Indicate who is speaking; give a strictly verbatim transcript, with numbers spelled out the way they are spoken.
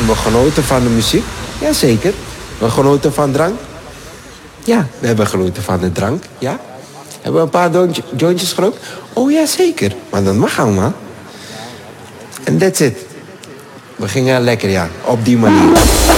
Speaker 1: Hebben we genoten van de muziek? Jazeker. Hebben we genoten van drank? Ja, we hebben genoten van de drank, ja. Hebben we een paar jointje- jointjes gerookt? Oh ja, zeker. Maar dat mag allemaal. En that's it. We gingen lekker, ja. Op die manier.